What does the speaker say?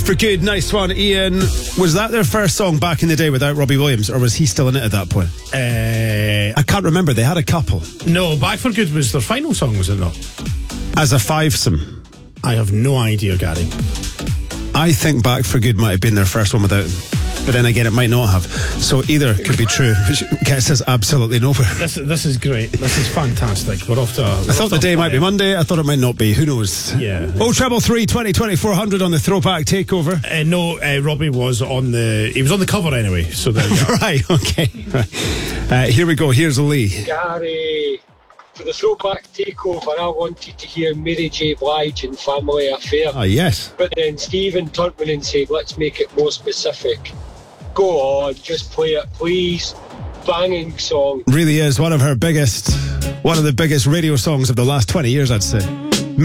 For Good, nice one, Ian. Was that their first song back in the day without Robbie Williams, or was he still in it at that point? I can't remember. They had a couple. No, Back for Good was their final song, was it not? As a fivesome. I have no idea, Gary. I think Back for Good might have been their first one without him. But then again, it might not have. So either could be true, which gets us absolutely nowhere. This is great. This is fantastic. We're off to... I thought the day might be Monday. I thought it might not be. Who knows? Yeah. 0333 20 2400 on the Throwback Takeover. No, Robbie was on the... He was on the cover anyway, so there you go. Right, okay. Right. Here we go. Here's Lee. Gary, for the Throwback Takeover, I wanted to hear Mary J. Blige and Family Affair. Ah, yes. But then Stephen turned me and said, let's make it more specific. Go on, just play it, please. Banging song. Really is one of the biggest radio songs of the last 20 years, I'd say.